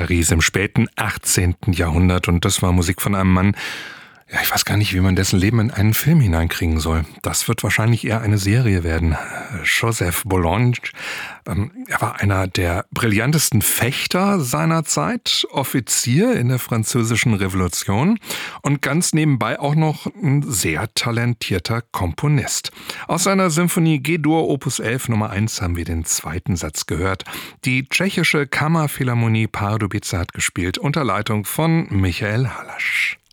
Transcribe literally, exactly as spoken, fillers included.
Paris im späten achtzehnten Jahrhundert. Und das war Musik von einem Mann, ja, ich weiß gar nicht, wie man dessen Leben in einen Film hineinkriegen soll. Das wird wahrscheinlich eher eine Serie werden. Joseph Boulogne, ähm, er war einer der brillantesten Fechter seiner Zeit, Offizier in der Französischen Revolution und ganz nebenbei auch noch ein sehr talentierter Komponist. Aus seiner Symphonie G-Dur Opus elf Nummer eins haben wir den zweiten Satz gehört. Die tschechische Kammerphilharmonie Pardubice hat gespielt unter Leitung von Michael Hallasch.